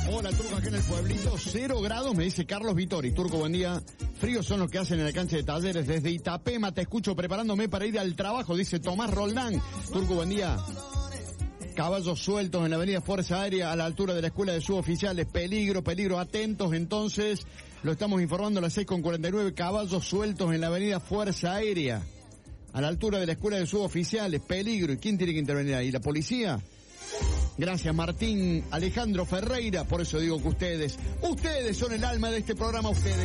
Hola, Turco, acá en el pueblito, 0 grados, me dice Carlos Vittori. Turco, buen día. Fríos son los que hacen en la cancha de Talleres. Desde Itapema te escucho preparándome para ir al trabajo, dice Tomás Roldán. Turco, buen día. Caballos sueltos en la avenida Fuerza Aérea a la altura de la escuela de suboficiales. Peligro, atentos. Entonces, lo estamos informando a las 6:49. Caballos sueltos en la avenida Fuerza Aérea a la altura de la escuela de suboficiales. Peligro. ¿Y quién tiene que intervenir ahí? ¿La policía? Gracias, Martín Alejandro Ferreira. Por eso digo que ustedes son el alma de este programa, ustedes.